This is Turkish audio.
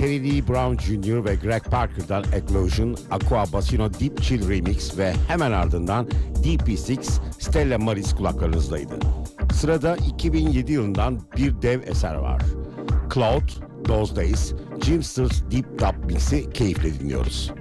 Terry Lee Brown Jr. ve Greg Parker'dan Eclosion, Aqua Bassino Deep Chill Remix ve hemen ardından DP6 Stella Maris kulaklarınızdaydı. Sırada 2007 yılından bir dev eser var. Cloud, Those Days, Jimster's Deep Dub Mix'i keyifle dinliyoruz.